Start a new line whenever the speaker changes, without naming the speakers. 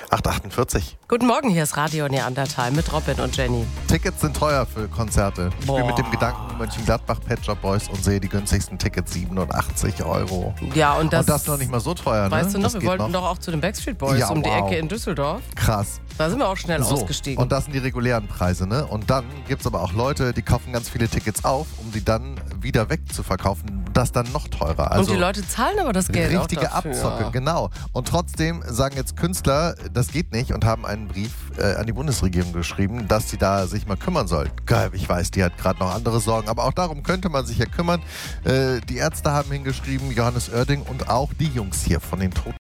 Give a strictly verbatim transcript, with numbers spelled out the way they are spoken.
acht Uhr achtundvierzig.
Guten Morgen, hier ist Radio Neandertal mit Robin und Jenny.
Tickets sind teuer für Konzerte. Ich
Boah.
spiele mit dem Gedanken Mönchengladbach, Pet Shop Boys und sehe die günstigsten Tickets siebenundachtzig Euro.
Ja, und das,
und das ist noch nicht mal so teuer, ne?
Weißt du noch,
das
wir
geht
wollten
noch.
doch auch zu den Backstreet Boys
Ja,
um die
wow.
Ecke in Düsseldorf.
Krass.
Da sind wir auch schnell
So,
ausgestiegen.
und das sind die regulären Preise, ne? Und dann gibt es aber auch Leute, die kaufen ganz viele Tickets auf, um die dann wieder wegzuverkaufen. Das dann noch teurer. Also
und die Leute zahlen aber das Geld
richtige
auch dafür.
Abzocke, genau. Und trotzdem sagen jetzt Künstler, das geht nicht und haben einen Brief äh, an die Bundesregierung geschrieben, dass sie da sich mal kümmern soll. Geil, ich weiß, die hat gerade noch andere Sorgen, aber auch darum könnte man sich ja kümmern. Äh, die Ärzte haben hingeschrieben, Johannes Oerding und auch die Jungs hier von den Toten